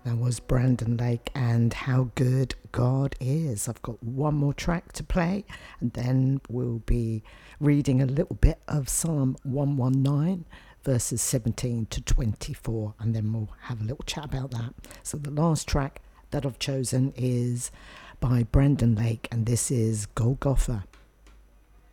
That was Brandon Lake and How Good God Is. I've got one more track to play and then we'll be reading a little bit of Psalm 119 verses 17 to 24 and then we'll have a little chat about that. So the last track that I've chosen is by Brandon Lake and this is Golgotha.